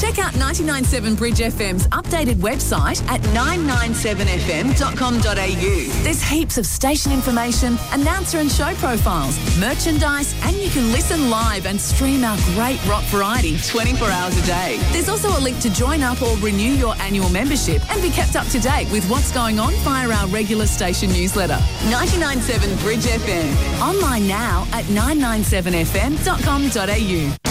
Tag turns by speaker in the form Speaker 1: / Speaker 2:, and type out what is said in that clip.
Speaker 1: Check out 997 Bridge FM's updated website at 997fm.com.au. There's heaps of station information, announcer and show profiles, merchandise, and you can listen live and stream our great rock variety 24 hours a day. There's also a link to join up or renew your annual membership and be kept up to date with what's going on via our regular station newsletter. 997 Bridge FM. Online now at 997fm.com.au.